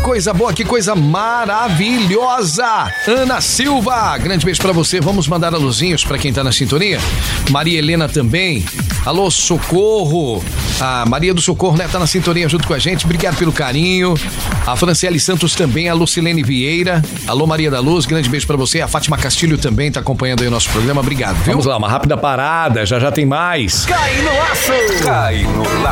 coisa boa, que coisa maravilhosa. Ana Silva, grande beijo pra você. Vamos mandar alôzinhos pra quem tá na sintonia. Maria Helena também. Alô, Socorro. A Maria do Socorro, né, tá na sintonia junto com a gente. Obrigado pelo carinho. A Franciele Santos também. A Lucilene Vieira. Alô, Maria da Luz, grande beijo pra você. A Fátima Castilho também tá acompanhando aí o nosso programa. Obrigado, viu? Vamos lá, uma rápida parada. Já tem mais. Cai no laço! Cai no laço.